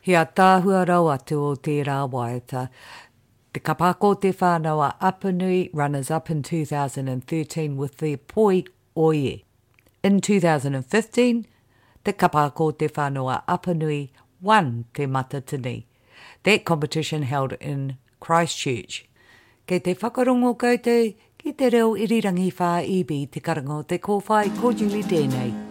Hea tāhua rau atu o tērā waiata. Te kapako te whānawa Apanui runners-up in 2013 with the Poi Oie. In 2015, te kapako te whānawa Apanui won te matatini. That competition held in Christchurch. Kei te whakarongo koutou, ki te reo irirangi wha ibi te karango te kōwhai ko Julie Deney.